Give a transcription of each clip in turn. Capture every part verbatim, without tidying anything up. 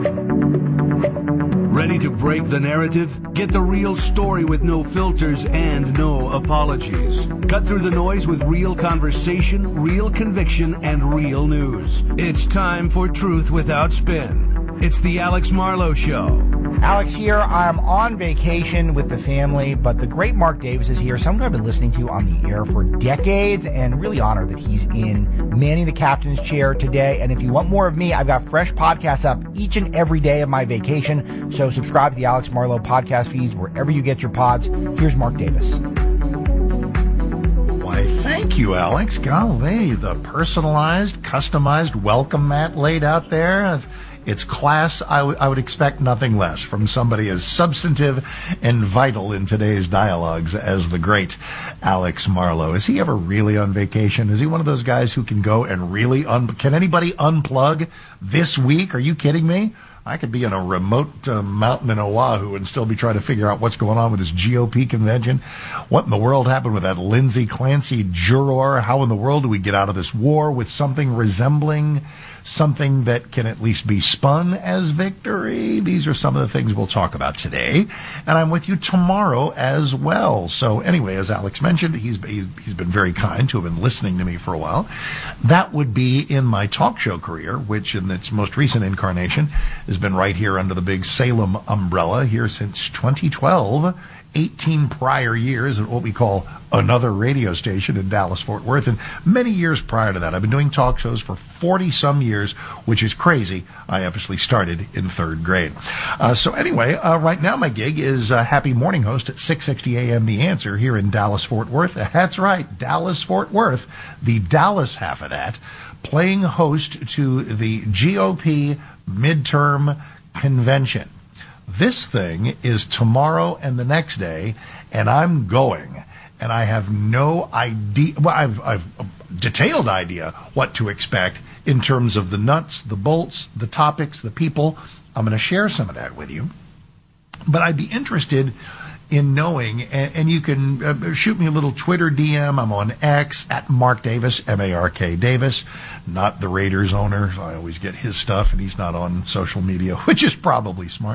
Ready to break the narrative? Get the real story with no filters and no apologies. Cut through the noise with real conversation, real conviction, and real news. It's time for Truth Without Spin. It's the Alex Marlowe Show. Alex here. I'm on vacation with the family, but the great Mark Davis is here, someone I've been listening to on the air for decades, and really honored that he's in manning the captain's chair today. And if you want more of me, I've got fresh podcasts up each and every day of my vacation, so subscribe to the Alex Marlowe podcast feeds wherever you get your pods. Here's Mark Davis. Why, thank you, Alex. Golly, the personalized, customized welcome mat laid out there. It's class. I, w- I would expect nothing less from somebody as substantive and vital in today's dialogues as the great Alex Marlowe. Is he ever really on vacation? Is he one of those guys who can go and really un- can anybody unplug this week? Are you kidding me? I could be in a remote uh, mountain in Oahu and still be trying to figure out what's going on with this G O P convention. What in the world happened with that Lindsey Clancy juror? How in the world do we get out of this war with something resembling something that can at least be spun as victory? These are some of the things we'll talk about today. And I'm with you tomorrow as well. So anyway, as Alex mentioned, he's, he's, he's been very kind to have been listening to me for a while. That would be in my talk show career, which in its most recent incarnation has been right here under the big Salem umbrella here since twenty twelve. eighteen prior years at what we call another radio station in Dallas-Fort Worth. And many years prior to that, I've been doing talk shows for forty-some years, which is crazy. I obviously started in third grade. Uh, so anyway, uh, right now my gig is uh, Happy Morning Host at six sixty a.m. The Answer here in Dallas-Fort Worth. That's right, Dallas-Fort Worth, the Dallas half of that, playing host to the G O P midterm convention. This thing is tomorrow and the next day, and I'm going, and I have no idea, well, I've, I've a detailed idea what to expect in terms of the nuts, the bolts, the topics, the people. I'm going to share some of that with you, but I'd be interested in knowing, and, and you can uh, shoot me a little Twitter D M. I'm on X at Mark Davis, M A R K Davis, not the Raiders owner. I always get his stuff, and he's not on social media, which is probably smart.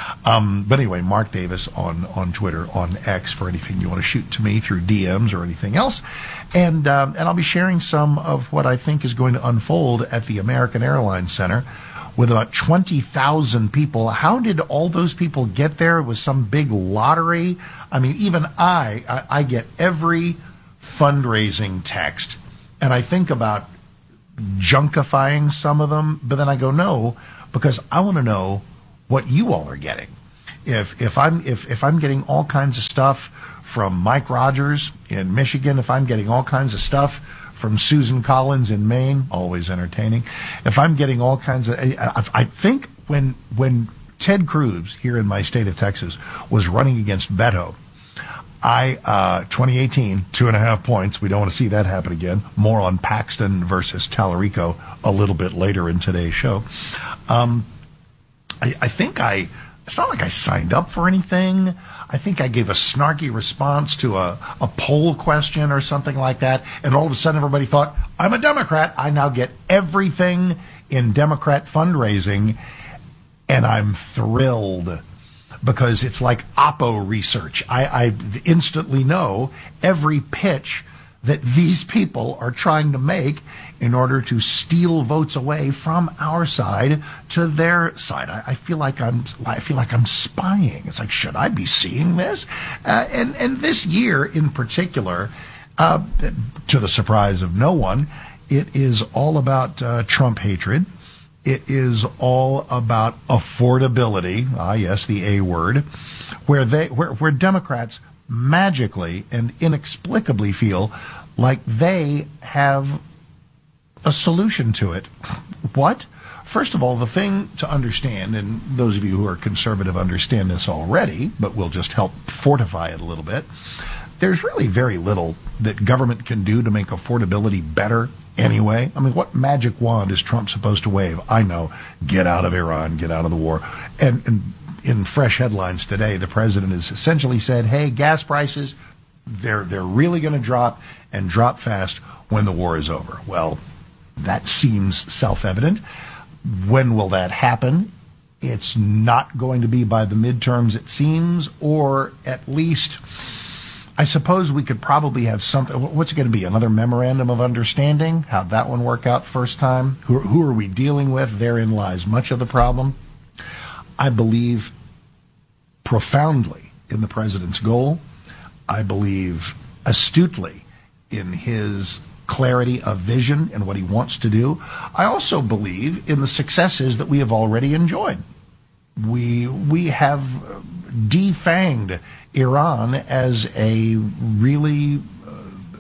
Um, but anyway, Mark Davis on, on Twitter, on X, for anything you want to shoot to me through D Ms or anything else. And, um, and I'll be sharing some of what I think is going to unfold at the American Airlines Center with about twenty thousand people. How did all those people get there? It was some big lottery. I mean, even I, I, I get every fundraising text, and I think about junkifying some of them, but then I go, no, because I want to know what you all are getting. If if I'm if, if I'm getting all kinds of stuff from Mike Rogers in Michigan, if I'm getting all kinds of stuff from Susan Collins in Maine, always entertaining. If I'm getting all kinds of, I, I think when when Ted Cruz here in my state of Texas was running against Beto, I uh, twenty eighteen, two and a half points. We don't want to see that happen again. More on Paxton versus Tallarico a little bit later in today's show. Um, I, I think I. It's not like I signed up for anything. I think I gave a snarky response to a, a poll question or something like that, and all of a sudden everybody thought, I'm a Democrat. I now get everything in Democrat fundraising, and I'm thrilled because it's like Oppo research. I, I instantly know every pitch that these people are trying to make in order to steal votes away from our side to their side. I, I feel like I'm, I feel like I'm spying. It's like, should I be seeing this? Uh, and and this year in particular, uh, to the surprise of no one, it is all about uh, Trump hatred. It is all about affordability. Ah, yes, the A word, where they, where where Democrats magically and inexplicably feel like they have a solution to it. What? First of all, the thing to understand, and those of you who are conservative understand this already, but we'll just help fortify it a little bit, there's really very little that government can do to make affordability better anyway. I mean, what magic wand is Trump supposed to wave? I know, get out of Iran, get out of the war. And, and in fresh headlines today, the president has essentially said, hey, gas prices, they're they're really going to drop and drop fast when the war is over. Well, that seems self-evident. When will that happen? It's not going to be by the midterms, it seems, or at least, I suppose we could probably have something. What's it going to be? Another memorandum of understanding? How'd that one work out first time? Who, who are we dealing with? Therein lies much of the problem. I believe profoundly in the president's goal. I believe astutely in his clarity of vision and what he wants to do. I also believe in the successes that we have already enjoyed. We we have defanged Iran as a really uh,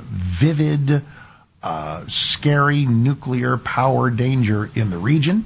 vivid, uh, scary nuclear power danger in the region,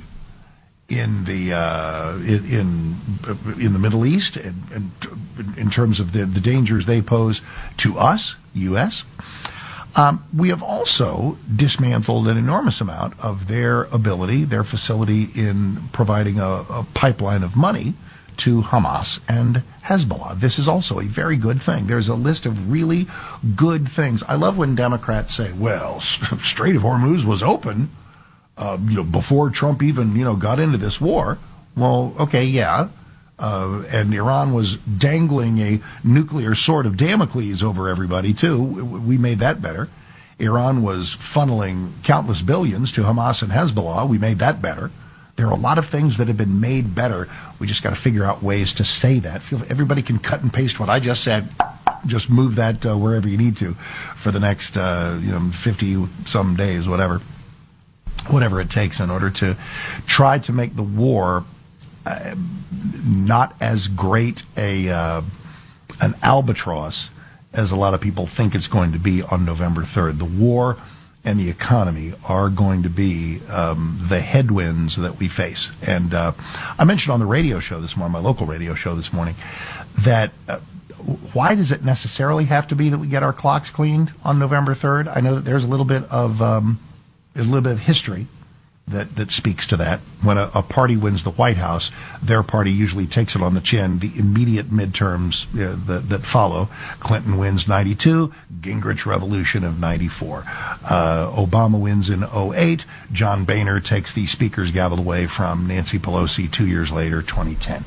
in the uh, in, in in the Middle East, and, and in terms of the, the dangers they pose to us, U S Um, we have also dismantled an enormous amount of their ability, their facility in providing a, a pipeline of money to Hamas and Hezbollah. This is also a very good thing. There's a list of really good things. I love when Democrats say, well, Strait of Hormuz was open uh, you know, before Trump even, you know, got into this war. Well, okay, yeah. Uh, and Iran was dangling a nuclear sword of Damocles over everybody, too. We made that better. Iran was funneling countless billions to Hamas and Hezbollah. We made that better. There are a lot of things that have been made better. We just got to figure out ways to say that. Feel everybody can cut and paste what I just said. Just move that uh, wherever you need to for the next, uh, you know, fifty-some days, whatever. Whatever it takes in order to try to make the war Uh, not as great a uh, an albatross as a lot of people think it's going to be on November third. The war and the economy are going to be um, the headwinds that we face. And uh, I mentioned on the radio show this morning, my local radio show this morning, that uh, why does it necessarily have to be that we get our clocks cleaned on November third? I know that there's a little bit of um, there's a little bit of history that that speaks to that. When a, a party wins the White House, their party usually takes it on the chin. The immediate midterms uh, that, that follow, Clinton wins ninety-two, Gingrich revolution of ninety-four. Uh, Obama wins in oh eight, John Boehner takes the speaker's gavel away from Nancy Pelosi two years later, twenty ten.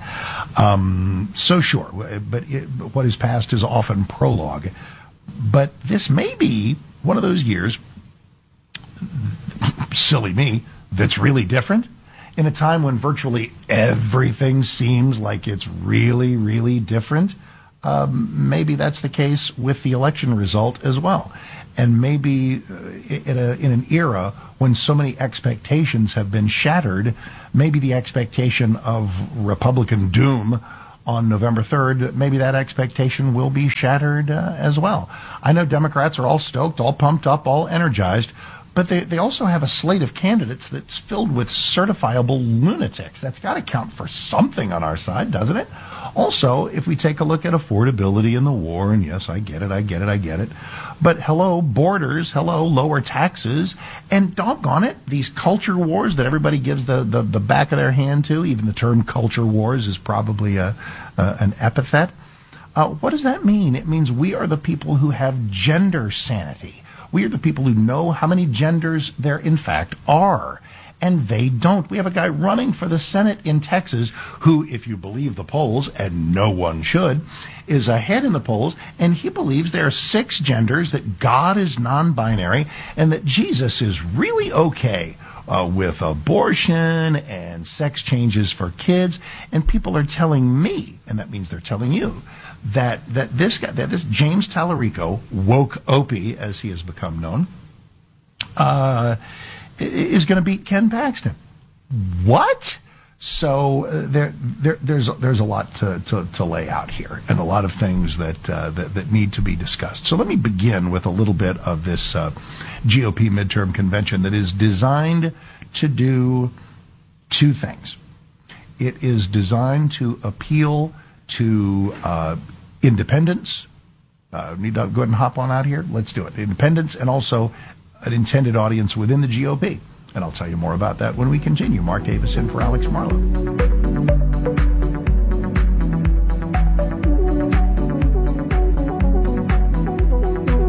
Um, so sure, but it, what is past is often prologue. But this may be one of those years, silly me, that's really different in a time when virtually everything seems like it's really, really different. Um, maybe that's the case with the election result as well. And maybe uh, in, a, in an era when so many expectations have been shattered, maybe the expectation of Republican doom on November third, maybe that expectation will be shattered uh, as well. I know Democrats are all stoked, all pumped up, all energized, but they, they also have a slate of candidates that's filled with certifiable lunatics. That's got to count for something on our side, doesn't it? Also, if we take a look at affordability in the war, and yes, I get it, I get it, I get it. But hello, borders, hello, lower taxes, and doggone it, these culture wars that everybody gives the, the, the back of their hand to, even the term culture wars is probably a, uh, an epithet. Uh, what does that mean? It means we are the people who have gender sanity. We are the people who know how many genders there in fact are, and they don't. We have a guy running for the Senate in Texas who, if you believe the polls, and no one should, is ahead in the polls, and he believes there are six genders, that God is non-binary, and that Jesus is really okay uh, with abortion and sex changes for kids. And people are telling me, and that means they're telling you, that that this guy, that this James Tallarico, woke Opie, as he has become known, uh, is going to beat Ken Paxton. What? So uh, there, there, there's there's a lot to, to, to lay out here, and a lot of things that, uh, that that need to be discussed. So let me begin with a little bit of this uh, G O P midterm convention that is designed to do two things. It is designed to appeal to uh, independents. Uh, need to go ahead and hop on out here. Let's do it. Independents, and also an intended audience within the G O P. And I'll tell you more about that when we continue. Mark Davis in for Alex Marlow. The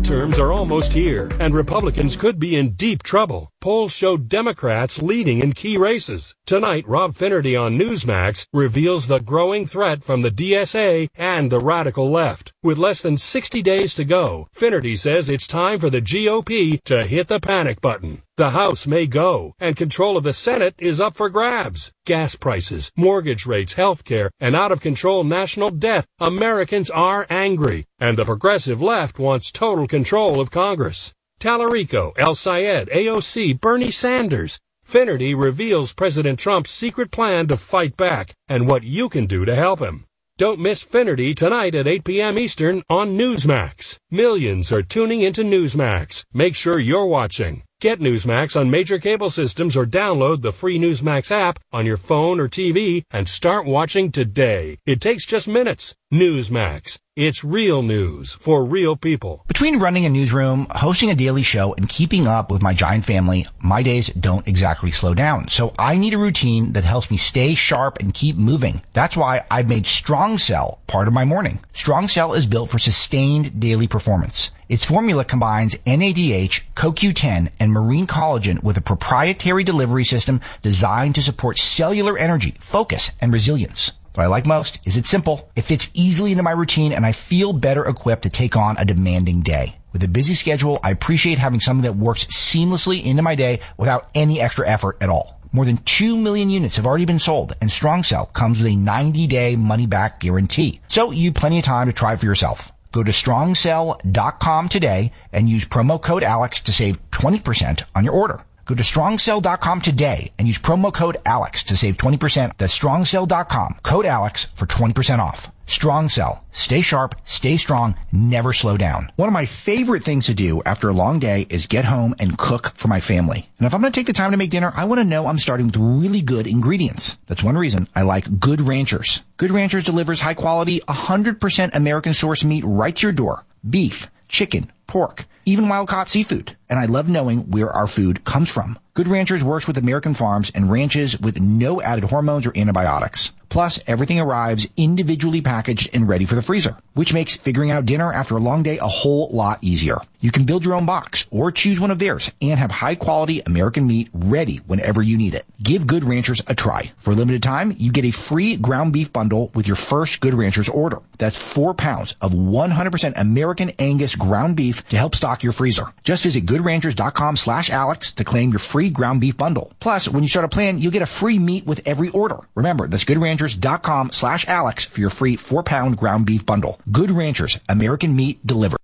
midterms are almost here, and Republicans could be in deep trouble. Polls show Democrats leading in key races. Tonight, Rob Finnerty on Newsmax reveals the growing threat from the D S A and the radical left. With less than sixty days to go, Finnerty says it's time for the G O P to hit the panic button. The House may go, and control of the Senate is up for grabs. Gas prices, mortgage rates, health care, and out-of-control national debt. Americans are angry, and the progressive left wants total control of Congress. Tallarico, El Sayed, A O C, Bernie Sanders. Finnerty reveals President Trump's secret plan to fight back and what you can do to help him. Don't miss Finnerty tonight at eight p.m. Eastern on Newsmax. Millions are tuning into Newsmax. Make sure you're watching. Get Newsmax on major cable systems or download the free Newsmax app on your phone or T V and start watching today. It takes just minutes. Newsmax. It's real news for real people. Between running a newsroom, hosting a daily show, and keeping up with my giant family, my days don't exactly slow down. So I need a routine that helps me stay sharp and keep moving. That's why I've made Strong Cell part of my morning. Strong Cell is built for sustained daily performance. Its formula combines N A D H, C O Q ten, and marine collagen with a proprietary delivery system designed to support cellular energy, focus, and resilience. What I like most is it's simple, it fits easily into my routine, and I feel better equipped to take on a demanding day. With a busy schedule, I appreciate having something that works seamlessly into my day without any extra effort at all. More than two million units have already been sold, and Strong Cell comes with a ninety-day money-back guarantee. So you have plenty of time to try it for yourself. Go to strong cell dot com today and use promo code Alex to save twenty percent on your order. Go to strong cell dot com today and use promo code Alex to save twenty percent. That's strong cell dot com, code Alex for twenty percent off. Strong Cell. Stay sharp, stay strong, never slow down. One of my favorite things to do after a long day is get home and cook for my family. And if I'm going to take the time to make dinner, I want to know I'm starting with really good ingredients. That's one reason I like Good Ranchers. Good Ranchers delivers high quality, one hundred percent American source meat right to your door. Beef, chicken, pork, even wild-caught seafood. And I love knowing where our food comes from. Good Ranchers works with American farms and ranches with no added hormones or antibiotics. Plus, everything arrives individually packaged and ready for the freezer, which makes figuring out dinner after a long day a whole lot easier. You can build your own box or choose one of theirs and have high-quality American meat ready whenever you need it. Give Good Ranchers a try. For a limited time, you get a free ground beef bundle with your first Good Ranchers order. That's four pounds of one hundred percent American Angus ground beef to help stock your freezer. Just visit good ranchers dot com slash Alex to claim your free ground beef bundle. Plus, when you start a plan, you'll get a free meat with every order. Remember, that's good ranchers dot com slash Alex for your free four pound ground beef bundle. Good Ranchers, American meat delivered.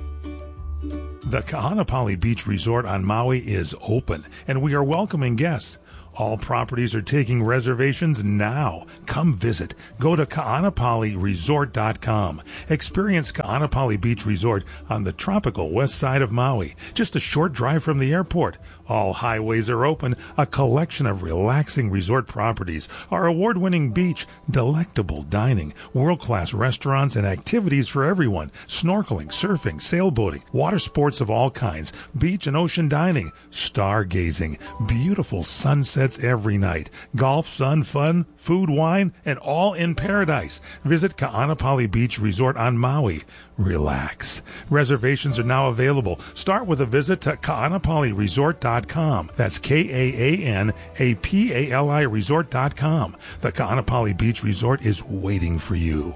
The Kahanapali Beach Resort on Maui is open, and we are welcoming guests. All properties are taking reservations now. Come visit. Go to kahanapali resort dot com. Experience Kahanapali Beach Resort on the tropical west side of Maui, just a short drive from the airport. All highways are open, a collection of relaxing resort properties, our award-winning beach, delectable dining, world-class restaurants, and activities for everyone. Snorkeling, surfing, sailboating, water sports of all kinds, beach and ocean dining, stargazing, beautiful sunsets every night, golf, sun, fun, food, wine, and all in paradise. Visit Kahanapali Beach Resort on Maui. Relax. Reservations are now available. Start with a visit to kahanapali resort dot com. That's K A A N A P A L I resort dot com. The Kahanapali Beach Resort is waiting for you.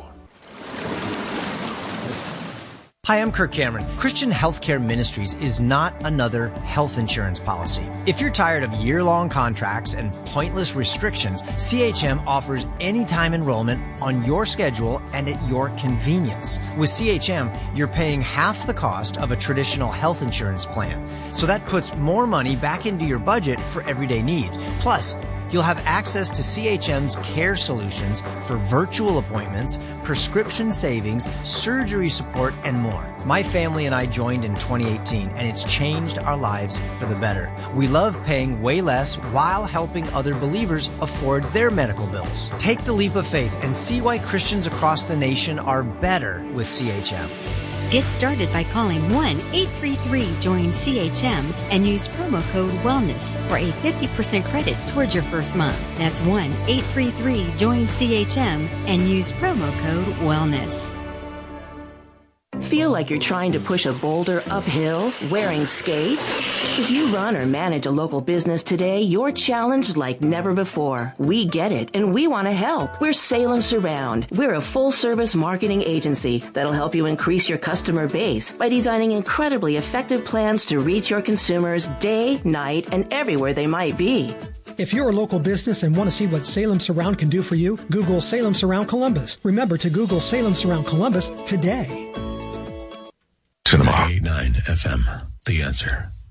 Hi, I'm Kirk Cameron. Christian Healthcare Ministries is not another health insurance policy. If you're tired of year-long contracts and pointless restrictions, C H M offers anytime enrollment on your schedule and at your convenience. With C H M, you're paying half the cost of a traditional health insurance plan. So that puts more money back into your budget for everyday needs. Plus, you'll have access to C H M's care solutions for virtual appointments, prescription savings, surgery support, and more. My family and I joined in twenty eighteen, and it's changed our lives for the better. We love paying way less while helping other believers afford their medical bills. Take the leap of faith and see why Christians across the nation are better with C H M. Get started by calling one eight three three join C H M and use promo code WELLNESS for a fifty percent credit towards your first month. That's one eight three three join C H M and use promo code WELLNESS. Feel like you're trying to push a boulder uphill wearing skates? If you run or manage a local business today, you're challenged like never before. We get it, and we want to help. We're Salem Surround. We're a full-service marketing agency that'll help you increase your customer base by designing incredibly effective plans to reach your consumers day, night, and everywhere they might be. If you're a local business and want to see what Salem Surround can do for you, Google Salem Surround Columbus. Remember to Google Salem Surround Columbus today. Cinema. eighty-nine F M, The Answer.